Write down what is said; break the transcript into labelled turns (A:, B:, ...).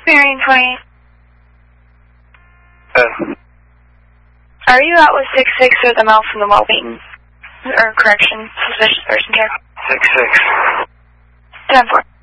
A: Marion 20.
B: Are you out with 6-6 or the male from the well-beaten? Or correction, suspicious person care?
C: 6-6.
B: 10-4.